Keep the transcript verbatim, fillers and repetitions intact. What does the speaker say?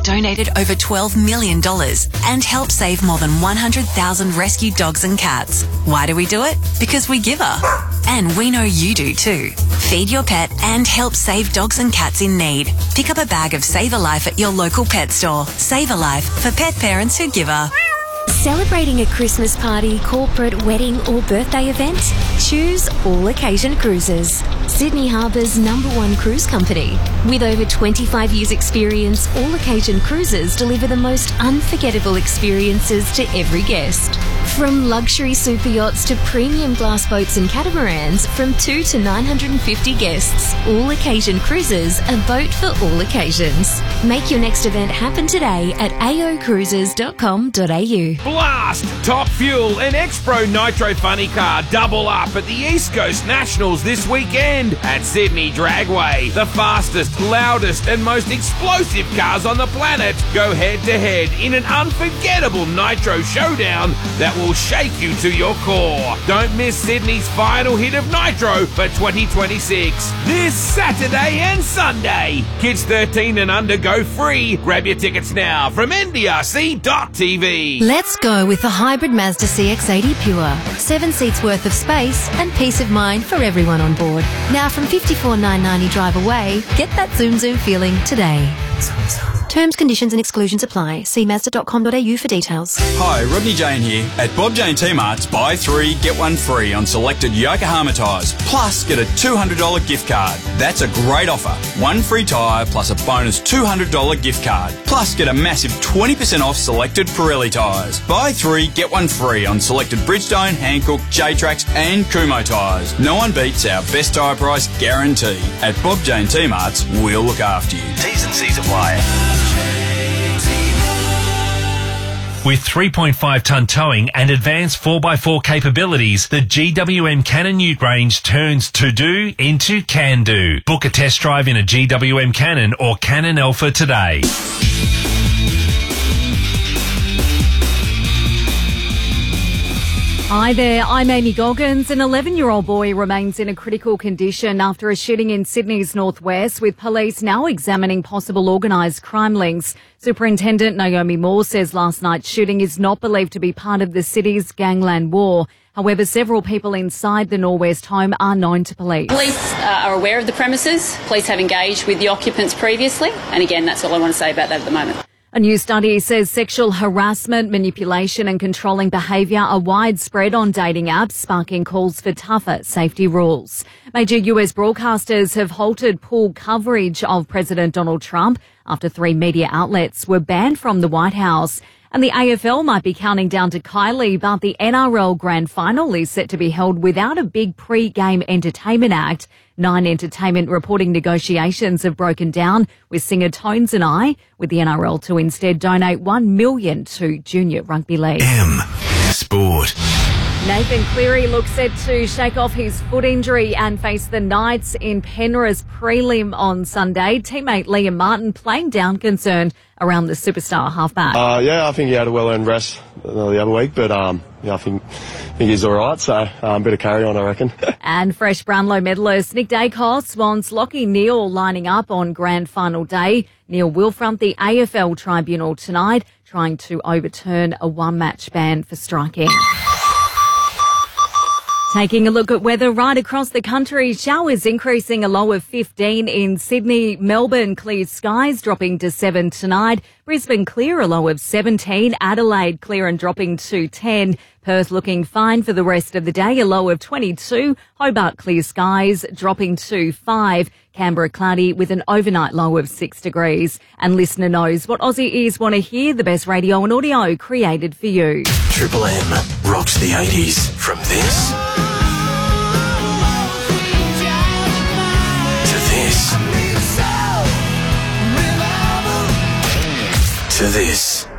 donated over twelve million dollars and helped save more than one hundred thousand rescued dogs and cats. Why do we do it? Because we give a. And we know you do too. Feed your pet and help save dogs and cats in need. Pick up a bag of Save a Life at your local pet store. Save a Life for pet parents who give a. Celebrating a Christmas party, corporate, wedding or birthday event? Choose All Occasion Cruises, Sydney Harbour's number one cruise company. With over twenty-five years experience, All Occasion Cruises deliver the most unforgettable experiences to every guest. From luxury super yachts to premium glass boats and catamarans, from two to nine hundred fifty guests, All Occasion Cruises, a boat for all occasions. Make your next event happen today at a o cruises dot com dot a u. Blast! Top Fuel and X-Pro Nitro Funny Car double up at the East Coast Nationals this weekend at Sydney Dragway. The fastest, loudest and most explosive cars on the planet go head-to-head in an unforgettable Nitro showdown that will shake you to your core. Don't miss Sydney's final hit of Nitro for twenty twenty-six. This Saturday and Sunday. Kids thirteen and under go free. Grab your tickets now from N D R C dot T V. Let's go with the hybrid Mazda C X eighty Pure. Seven seats worth of space and peace of mind for everyone on board. Now from fifty-four thousand nine hundred ninety drive away, get that zoom zoom feeling today. Terms, conditions and exclusions apply. See mazda dot com dot a u for details. Hi, Rodney Jane here. At Bob Jane T-Mart's, buy three, get one free on selected Yokohama tyres. Plus, get a two hundred dollars gift card. That's a great offer. One free tyre plus a bonus two hundred dollars gift card. Plus, get a massive twenty percent off selected Pirelli tyres. Buy three, get one free on selected Bridgestone, Hankook, J-Trax and Kumho tyres. No one beats our best tyre price guarantee. At Bob Jane T-Mart's, we'll look after you. T's and C's apply. With three point five tonne towing and advanced four by four capabilities, the G W M Cannon Ute range turns to-do into can-do. Book a test drive in a G W M Cannon or Cannon Alpha today. Hi there, I'm Amy Goggins. An eleven-year-old boy remains in a critical condition after a shooting in Sydney's northwest, with police now examining possible organised crime links. Superintendent Naomi Moore says last night's shooting is not believed to be part of the city's gangland war. However, several people inside the Norwest home are known to police. Police uh, are aware of the premises. Police have engaged with the occupants previously. And again, that's all I want to say about that at the moment. A new study says sexual harassment, manipulation and controlling behaviour are widespread on dating apps, sparking calls for tougher safety rules. Major U S broadcasters have halted pool coverage of President Donald Trump after three media outlets were banned from the White House. And the A F L might be counting down to Kylie, but the N R L Grand Final is set to be held without a big pre-game entertainment act. Nine Entertainment reporting negotiations have broken down with singer Tones and I, with the N R L to instead donate one million dollars to Junior Rugby League. M Sport. Nathan Cleary looks set to shake off his foot injury and face the Knights in Penrith prelim on Sunday. Teammate Liam Martin playing down concern around the superstar halfback. Uh, yeah, I think he had a well-earned rest the other week, but um, yeah, I think, I think he's all right, so um, bit of carry on, I reckon. And fresh Brownlow medalist Nick Dacos wants Lachie Neale lining up on grand final day. Neale will front the A F L tribunal tonight, trying to overturn a one-match ban for striking. Taking a look at weather right across the country, showers increasing a low of fifteen in Sydney. Melbourne, clear skies dropping to seven tonight. Brisbane clear, a low of seventeen. Adelaide clear and dropping to ten. Perth looking fine for the rest of the day, a low of twenty-two. Hobart clear skies dropping to five. Canberra cloudy with an overnight low of six degrees. And listener knows what Aussie ears want to hear, the best radio and audio created for you. Triple M rocks the eighties from this to this. To this.